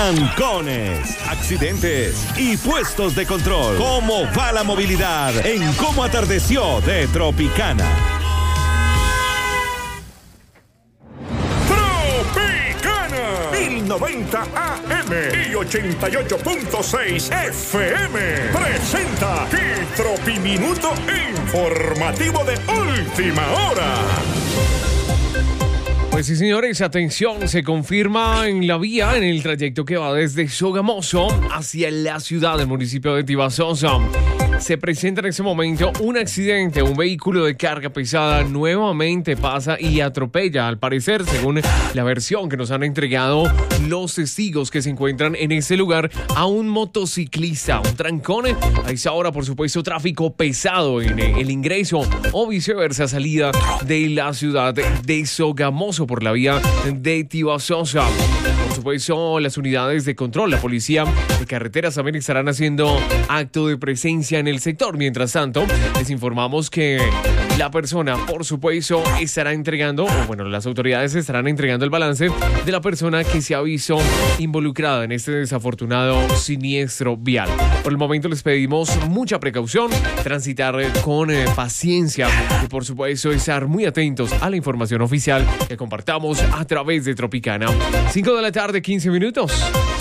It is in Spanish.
trancones, accidentes y puestos de control. ¿Cómo va la movilidad en Cómo Atardeció de Tropicana? Tropicana 1090 AM y 88.6 FM presenta el Tropiminuto informativo de última hora. Pues sí, señores, atención, se confirma en la vía, en el trayecto que va desde Sogamoso hacia la ciudad del municipio de Tibasosa. Se presenta en ese momento un accidente, un vehículo de carga pesada nuevamente pasa y atropella, al parecer, según la versión que nos han entregado los testigos que se encuentran en ese lugar, a un motociclista, un trancón. A esa hora, por supuesto, tráfico pesado en el ingreso o viceversa, salida de la ciudad de Sogamoso por la vía de Tibasosa. Por supuesto, las unidades de control, la policía de carreteras también estarán haciendo acto de presencia en el sector. Mientras tanto, les informamos que la persona, por supuesto, estará entregando, o bueno, las autoridades estarán entregando el balance de la persona que se ha visto involucrada en este desafortunado siniestro vial. Por el momento les pedimos mucha precaución, transitar con paciencia y, por supuesto, estar muy atentos a la información oficial que compartamos a través de Tropicana. 5 de la tarde, 15 minutos.